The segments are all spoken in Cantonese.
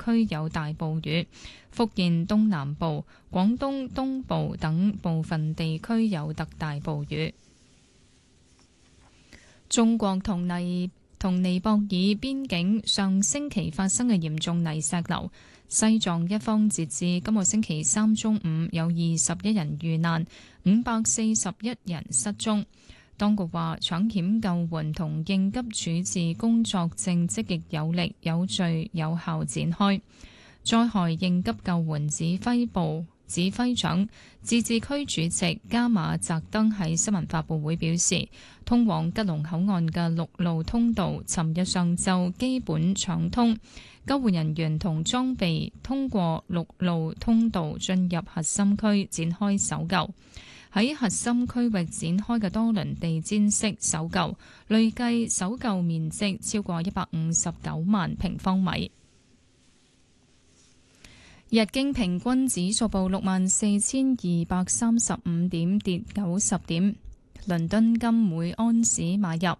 區有大暴雨，福建東南部、廣東東部等部分地區有特大暴雨。中國同尼泊爾邊境上星期發生嘅嚴重泥石流，西藏一方截至今個星期三中午有21人遇難，541人失蹤。當局話搶險救援同應急處置工作正積極有力、有序、有效展開。災害應急救援指揮部指揮長自治區主席加馬澤登喺新聞發佈會表示，通往吉隆口岸嘅陸路通道尋日上晝基本暢通，救援人員同裝備通過陸路通道進入核心區展開搜救。喺核心區域展開嘅多輪地毯式搜救，累計搜救面積超過159萬平方米。日經平均指數報64,235點，跌90點。倫敦金每安士買入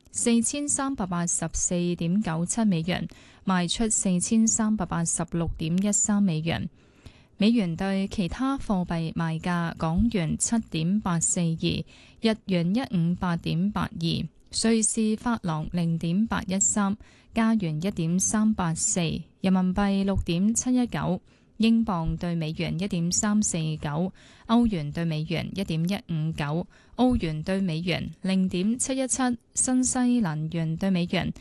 4384.97美元，賣出4386.13美元。美元對其他貨幣賣價：港元7.842，日元158.82，瑞士法郎0.813，加元1.384，人民幣6.719。英鎊對美元1.349，歐元對美元1.159，澳元對美元0.717，新西蘭元對美元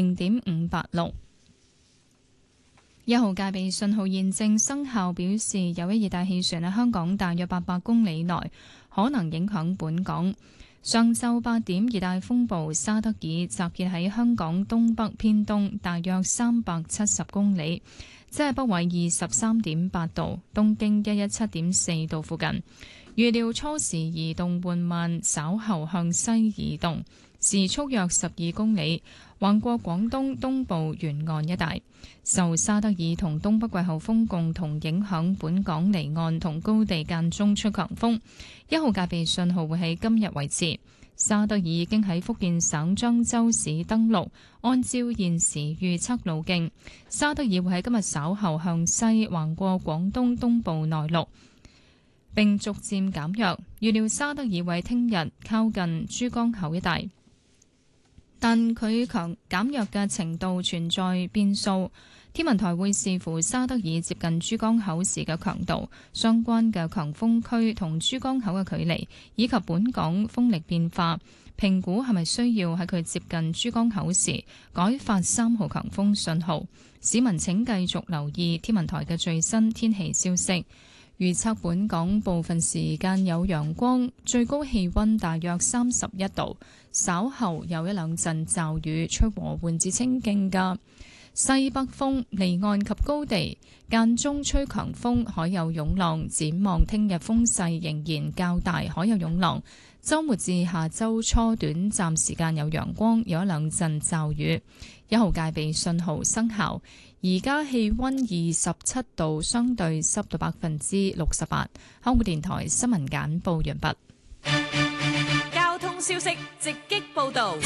0.586。1號戒備信號現正生效，表示有一熱帶氣旋喺香港大約800公里內可能影響本港。上晝8點，熱帶風暴沙德爾集結喺香港東北偏東大約370公里，即係北緯23.8度，東經117.4度附近。預料初時移動緩慢，稍後向西移動，時速約12公里，橫過廣東東部沿岸一帶。受沙德爾同東北季候風共同影響，本港離岸同高地間中吹強風。1號戒備信號會喺今日維持。沙德爾已經喺福建省漳州市登陸，按照現時預測路徑，沙德爾會喺今日稍後向西橫過廣東東部內陸，並逐漸減弱。預料沙德爾會聽日靠近珠江口一帶，但佢減弱嘅程度存在變數。天文台會視乎沙德爾接近珠江口時嘅強度、相關嘅強風區同珠江口嘅距離，以及本港風力變化，評估係咪需要喺佢接近珠江口時改發3號強風信號。市民請繼續留意天文台嘅最新天氣消息。預測本港部分時間有陽光，最高氣溫大約31度，稍後有一兩陣驟雨，吹和緩至清勁㗎西北風，離岸及高地間中吹強風，海有湧浪。展望聽日風勢仍然較大，海有湧浪。週末至下週初短暫時間有陽光，有一兩陣驟雨。1號戒備信號生效。而家氣溫27度，相對濕度68%。香港電台新聞簡報完畢。 交通消息直擊報道。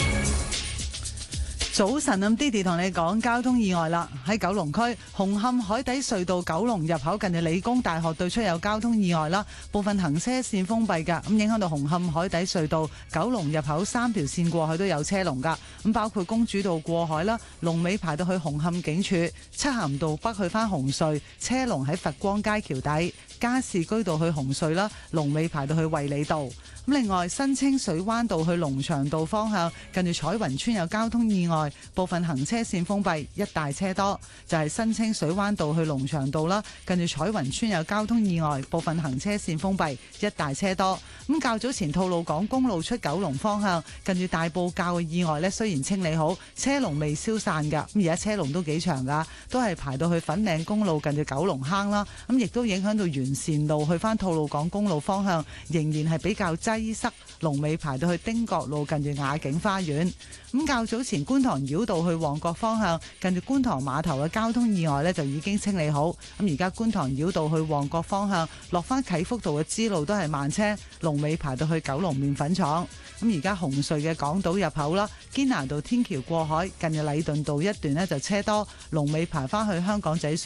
早晨，Didi 同你講交通意外啦！喺九龍區紅磡海底隧道九龍入口近住理工大學對出有交通意外啦，部分行車線封閉㗎，咁影響到紅磡海底隧道九龍入口3條線過去都有車龍㗎，咁包括公主道過海啦，龍尾排到去紅磡警署；漆咸道北去返紅隧，車龍喺佛光街橋底；加士居道去紅隧啦，龍尾排到去衛理道。另外，新清水灣道去龍翔道方向，近住彩雲村有交通意外，部分行車線封閉，一大車多。就係新清水灣道去龍翔道啦，近住彩雲村有交通意外，部分行車線封閉，一大車多。咁較早前吐露港公路出九龍方向，近住大埔滘嘅意外呢，雖然清理好，車龍未消散㗎。咁而家車龍都幾長㗎，都係排到去粉嶺公路近住九龍坑啦。咁亦都影響到完善路去返吐露港公路方向，仍然係比較擠塞，龍尾排到去汀角路近住雅景花園。咁較早前觀塘繞道去旺角方向，近住觀塘碼頭嘅交通意外呢，就已經清理好。咁而家觀塘繞道去旺角方向落返啟福道嘅支路都係慢車，龍尾排到去九龍麵粉廠。咁而家紅隧嘅港島入口啦，堅拿道天橋過海近住禮頓道一段呢就車多，龍尾排返去香港仔